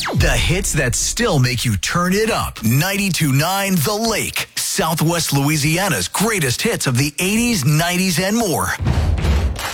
The hits that still make you turn it up. 92.9 The Lake. Southwest Louisiana's greatest hits of the 80s, 90s, and more.